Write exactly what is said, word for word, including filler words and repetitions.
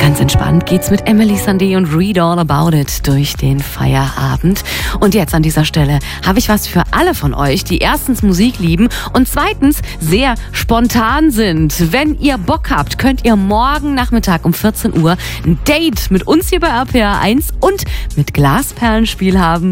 Ganz entspannt geht's mit Emily Sandé und Read All About It durch den Feierabend. Und jetzt an dieser Stelle habe ich was für alle von euch, die erstens Musik lieben und zweitens sehr spontan sind. Wenn ihr Bock habt, könnt ihr morgen Nachmittag um vierzehn Uhr ein Date mit uns hier bei R P R eins und mit Glasperlenspiel haben.